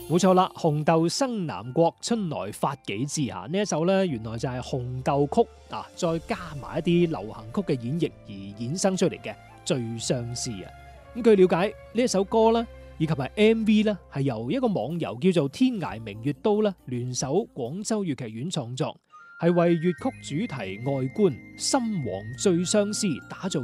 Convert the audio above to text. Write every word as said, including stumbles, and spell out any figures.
冇錯啦，紅豆生南國，春來發幾枝啊！呢一首咧，原來就係紅豆曲啊，再加埋一啲流行曲嘅演繹而衍生出嚟嘅最相思啊！咁據了解，呢一首歌咧，以及係 M V 咧，係由一個網遊叫做天涯明月刀啦，聯手廣州粵劇院創作，係為粵曲主題外觀《心黃最相思》打造